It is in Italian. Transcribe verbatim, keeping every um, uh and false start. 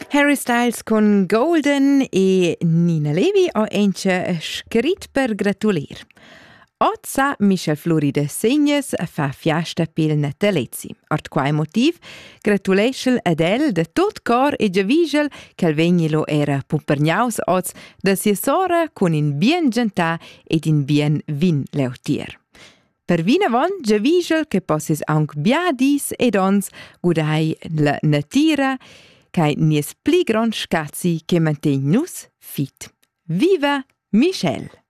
Harry Styles con Golden e Nina Levi ha ence scrit per gratulir. Oggi Michel Fluri de Segnes fa fiasta pel natalezi. Ort quai motiv gratuleschel Adele de tot cor e giavischel che il vegnilo era pumpergnaus oz da sia sora con in bien gentà ed in bien vin leutier. Per vina von giavischel che possis aunc biadis ed ons gudai la natira kai nies pli grand scazzi che mantegn nus fit. Viva Michel!